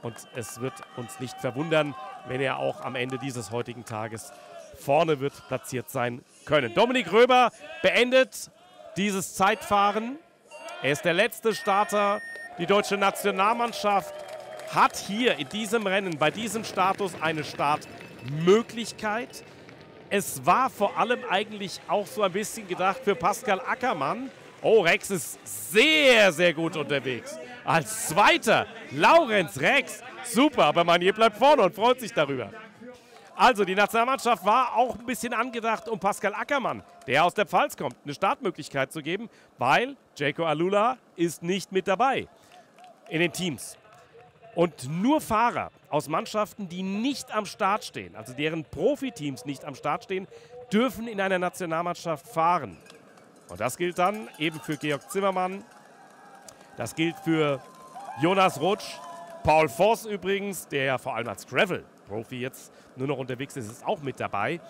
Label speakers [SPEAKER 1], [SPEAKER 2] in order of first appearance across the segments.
[SPEAKER 1] Und es wird uns nicht verwundern, wenn er auch am Ende dieses heutigen Tages vorne wird platziert sein können. Dominik Röber beendet dieses Zeitfahren. Er ist der letzte Starter. Die deutsche Nationalmannschaft hat hier in diesem Rennen, bei diesem Status, eine Startmöglichkeit. Es war vor allem eigentlich auch so ein bisschen gedacht für Pascal Ackermann. Oh, Rex ist sehr, sehr gut unterwegs. Als Zweiter Laurenz Rex. Super, aber Manier bleibt vorne und freut sich darüber. Also die Nationalmannschaft war auch ein bisschen angedacht, um Pascal Ackermann, der aus der Pfalz kommt, eine Startmöglichkeit zu geben, weil Jayco Alula ist nicht mit dabei in den Teams. Und nur Fahrer aus Mannschaften, die nicht am Start stehen, also deren Profiteams nicht am Start stehen, dürfen in einer Nationalmannschaft fahren. Und das gilt dann eben für Georg Zimmermann, das gilt für Jonas Rutsch, Paul Voss übrigens, der ja vor allem als Gravel-Profi jetzt nur noch unterwegs ist, ist auch mit dabei.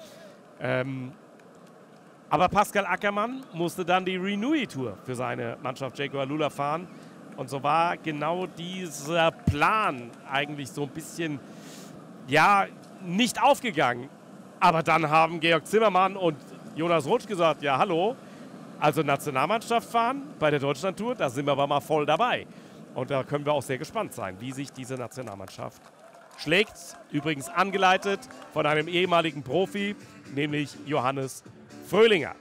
[SPEAKER 1] Aber Pascal Ackermann musste dann die Renui-Tour für seine Mannschaft Jayco Alula fahren. Und so war genau dieser Plan eigentlich so ein bisschen, ja, nicht aufgegangen. Aber dann haben Georg Zimmermann und Jonas Rutsch gesagt, ja, hallo, also Nationalmannschaft fahren bei der Deutschlandtour, da sind wir aber mal voll dabei. Und da können wir auch sehr gespannt sein, wie sich diese Nationalmannschaft schlägt. Übrigens angeleitet von einem ehemaligen Profi, nämlich Johannes Fröhlinger.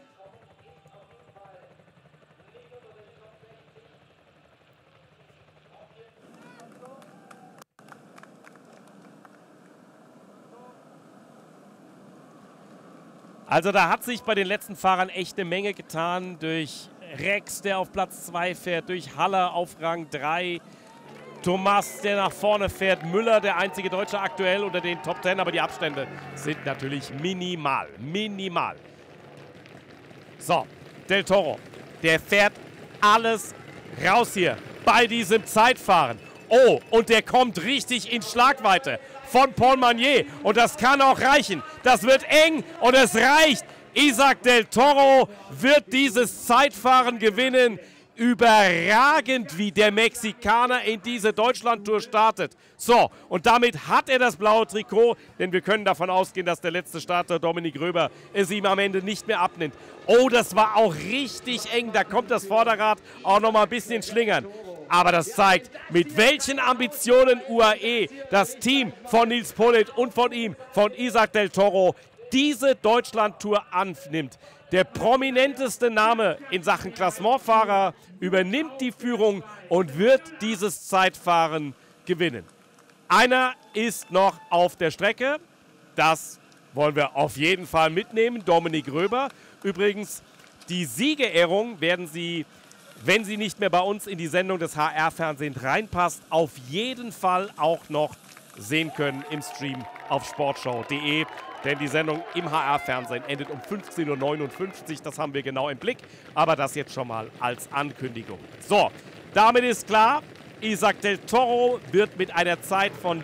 [SPEAKER 1] Also da hat sich bei den letzten Fahrern echt eine Menge getan. Durch Rex, der auf Platz 2 fährt, durch Haller auf Rang 3, Thomas, der nach vorne fährt, Müller, der einzige Deutsche aktuell unter den Top 10, aber die Abstände sind natürlich minimal, minimal. So, Del Toro, der fährt alles raus hier bei diesem Zeitfahren. Oh, und der kommt richtig in Schlagweite von Paul Manier. Und das kann auch reichen. Das wird eng und es reicht. Isaac Del Toro wird dieses Zeitfahren gewinnen. Überragend, wie der Mexikaner in diese Deutschlandtour startet. So, und damit hat er das blaue Trikot, denn wir können davon ausgehen, dass der letzte Starter, Dominik Röber, es ihm am Ende nicht mehr abnimmt. Oh, das war auch richtig eng. Da kommt das Vorderrad auch noch mal ein bisschen schlingern. Aber das zeigt, mit welchen Ambitionen UAE, das Team von Nils Politt und von ihm, von Isaac Del Toro, diese Deutschlandtour annimmt. Der prominenteste Name in Sachen Klassementfahrer übernimmt die Führung und wird dieses Zeitfahren gewinnen. Einer ist noch auf der Strecke. Das wollen wir auf jeden Fall mitnehmen. Dominik Röber. Übrigens, die Siegerehrung werden Sie, wenn sie nicht mehr bei uns in die Sendung des HR-Fernsehens reinpasst, auf jeden Fall auch noch sehen können im Stream auf sportschau.de. Denn die Sendung im HR-Fernsehen endet um 15:59 Uhr. Das haben wir genau im Blick. Aber das jetzt schon mal als Ankündigung. So, damit ist klar, Isaac Del Toro wird mit einer Zeit von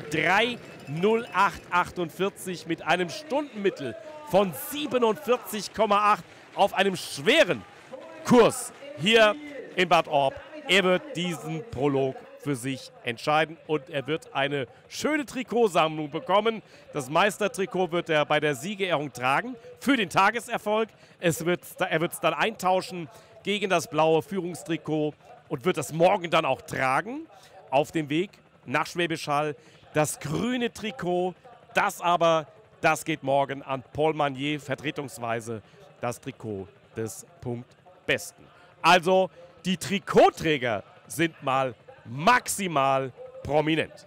[SPEAKER 1] 3:08:48 mit einem Stundenmittel von 47,8 auf einem schweren Kurs hier in Bad Orb. Er wird diesen Prolog für sich entscheiden und er wird eine schöne Trikotsammlung bekommen. Das Meistertrikot wird er bei der Siegerehrung tragen für den Tageserfolg. Er wird es dann eintauschen gegen das blaue Führungstrikot und wird das morgen dann auch tragen auf dem Weg nach Schwäbisch Hall. Das grüne Trikot, das geht morgen an Paul Manier, vertretungsweise das Trikot des Punktbesten. Also die Trikotträger sind mal maximal prominent.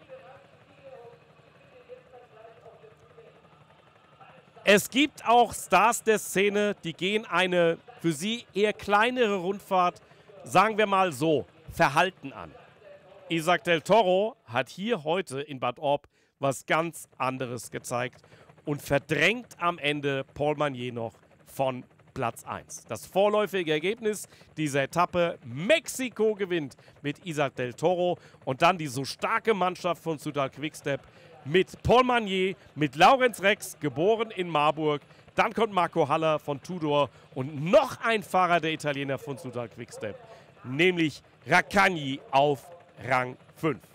[SPEAKER 1] Es gibt auch Stars der Szene, die gehen eine für sie eher kleinere Rundfahrt, sagen wir mal so, verhalten an. Isaac Del Toro hat hier heute in Bad Orb was ganz anderes gezeigt und verdrängt am Ende Paul Manier noch von Platz 1. Das vorläufige Ergebnis dieser Etappe: Mexiko gewinnt mit Isaac Del Toro und dann die so starke Mannschaft von Soudal Quickstep mit Paul Manier, mit Laurenz Rex, geboren in Marburg. Dann kommt Marco Haller von Tudor und noch ein Fahrer der Italiener von Soudal Quickstep, nämlich Raccagni auf Rang 5.